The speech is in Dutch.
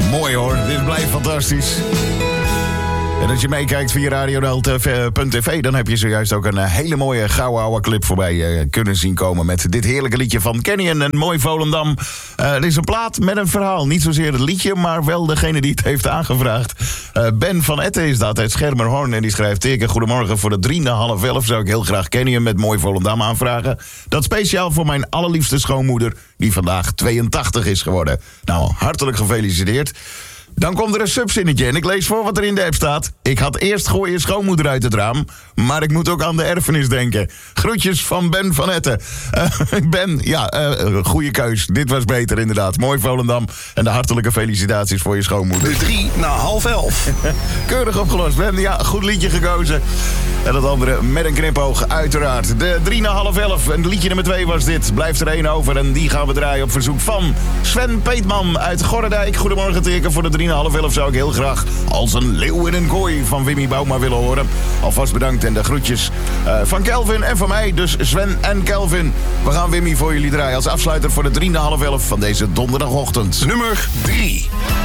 Mooi hoor, dit blijft fantastisch. En als je meekijkt via radio.tv, dan heb je zojuist ook een hele mooie gouden oude clip voorbij kunnen zien komen met dit heerlijke liedje van Kenny en Mooi Volendam. Er is een plaat met een verhaal. Niet zozeer het liedje, maar wel degene die het heeft aangevraagd. Ben van Etten is dat, uit Schermerhorn. En die schrijft: Teke, goedemorgen. Voor de 10:30 zou ik heel graag Kenny met Mooi Volendam aanvragen. Dat speciaal voor mijn allerliefste schoonmoeder, die vandaag 82 is geworden. Nou, hartelijk gefeliciteerd. Dan komt er een subzinnetje en ik lees voor wat er in de app staat. Ik had eerst gooi je schoonmoeder uit het raam, maar ik moet ook aan de erfenis denken. Groetjes van Ben van Etten. Ben, goede keus. Dit was beter inderdaad. Mooi Volendam. En de hartelijke felicitaties voor je schoonmoeder. 11:03. Keurig opgelost, Ben. Ja, goed liedje gekozen. En dat andere met een knipoog, uiteraard. De 11:03. En liedje nummer 2 was dit. Blijft er één over en die gaan we draaien op verzoek van Sven Peetman uit Gorredijk. Goedemorgen, Teke. Voor de 11:03 zou ik heel graag Als een leeuw in een kooi van Wimmy Bouma willen horen. Alvast bedankt en de groetjes van Kelvin en van mij. Dus Sven en Kelvin. We gaan Wimmy voor jullie draaien als afsluiter voor de 11:03 van deze donderdagochtend. Nummer 3.